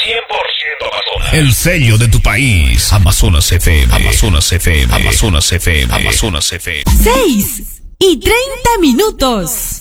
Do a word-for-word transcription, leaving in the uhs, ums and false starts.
cien por ciento Amazonas. El sello de tu país. Amazonas F M. Amazonas F M. Amazonas F M. Amazonas F M. seis y treinta minutos.